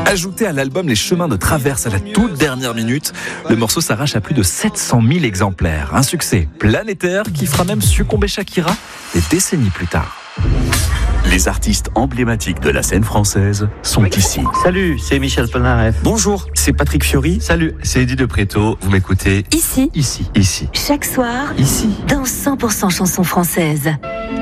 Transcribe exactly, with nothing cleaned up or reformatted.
Ajouté à l'album Les Chemins de Traverse à la toute dernière minute, le morceau s'arrache à plus de sept cent mille exemplaires. Un succès planétaire qui fera même succomber Shakira des décennies plus tard. Les artistes emblématiques de la scène française sont ici. Salut, c'est Michel Polnareff. Bonjour, c'est Patrick Fiori. Salut, c'est Eddie de Préto. Vous m'écoutez Ici, ici, ici, chaque soir, ici. dans cent pour cent chansons françaises.